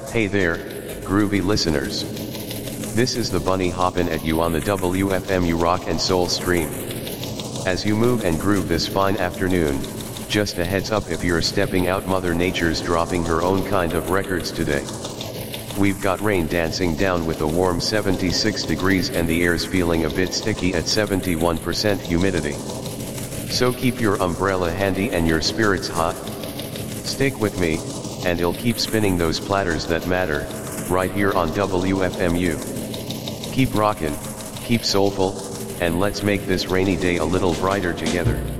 Hey there, groovy listeners. This is the Bunny hoppin' at you on the WFMU Rock and Soul stream. As you move and groove this fine afternoon, just a heads up if you're stepping out, Mother Nature's dropping her own kind of records today. We've got rain dancing down with a warm 76 degrees and the air's feeling a bit sticky at 71% humidity. So keep your umbrella handy and your spirits hot. Stick with me, and I'll keep spinning those platters that matter, right here on WFMU. Keep rockin', keep soulful, and let's make this rainy day a little brighter together.